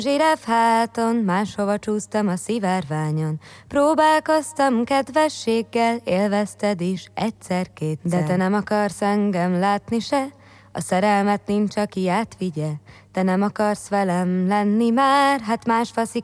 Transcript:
Zsiráf háton, máshova csúsztam a szivárványon. Próbálkoztam kedvességgel, élvezted is egyszer-kétszer. De te nem akarsz engem látni se, a szerelmet nincs, aki átvigye. Te nem akarsz velem lenni már, hát más faszik